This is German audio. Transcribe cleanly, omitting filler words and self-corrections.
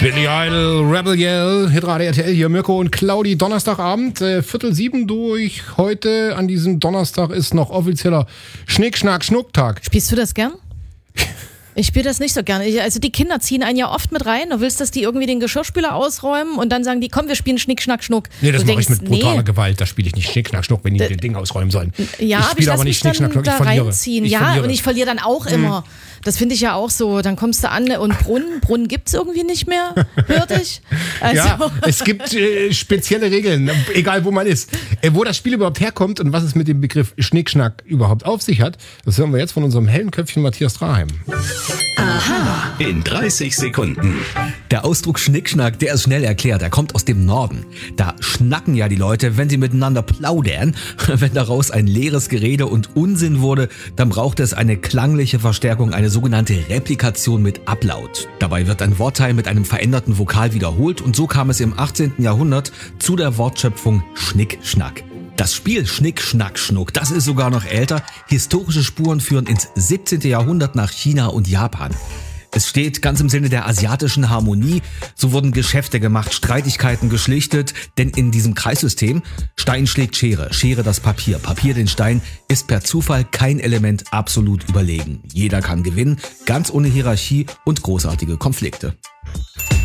Billy Idol, Rebel Yell, Hitradio RTL hier, Mirko und Claudi, Donnerstagabend, 6:45 durch. Heute an diesem Donnerstag ist noch offizieller Schnick-Schnack-Schnuck-Tag. Spielst du das gern? Ich spiele das nicht so gerne. Also die Kinder ziehen einen ja oft mit rein. Du willst, dass die irgendwie den Geschirrspüler ausräumen und dann sagen die, komm, wir spielen Schnick, Schnack, Schnuck. Nee, das mache ich mit brutaler Gewalt. Da spiele ich nicht Schnick, Schnack, Schnuck, wenn die das Ding ausräumen sollen. Ja, ich aber ich lasse mich Schnick, dann Schnack, Schnuck, da reinziehen. Und ich verliere dann auch immer. Das finde ich ja auch so. Dann kommst du an und Brunnen gibt es irgendwie nicht mehr, hörte ich. Also. Ja, es gibt spezielle Regeln, egal wo man ist. Wo das Spiel überhaupt herkommt und was es mit dem Begriff Schnick-Schnack überhaupt auf sich hat, das hören wir jetzt von unserem hellen Köpfchen Matthias Draheim. Aha. In 30 Sekunden. Der Ausdruck Schnickschnack, der ist schnell erklärt. Er kommt aus dem Norden. Da schnacken ja die Leute, wenn sie miteinander plaudern. Wenn daraus ein leeres Gerede und Unsinn wurde, dann braucht es eine klangliche Verstärkung, eine sogenannte Replikation mit Ablaut. Dabei wird ein Wortteil mit einem veränderten Vokal wiederholt und so kam es im 18. Jahrhundert zu der Wortschöpfung Schnickschnack. Das Spiel Schnick, Schnack, Schnuck, das ist sogar noch älter. Historische Spuren führen ins 17. Jahrhundert nach China und Japan. Es steht ganz im Sinne der asiatischen Harmonie. So wurden Geschäfte gemacht, Streitigkeiten geschlichtet. Denn in diesem Kreissystem, Stein schlägt Schere, Schere das Papier, Papier den Stein, ist per Zufall kein Element absolut überlegen. Jeder kann gewinnen, ganz ohne Hierarchie und großartige Konflikte.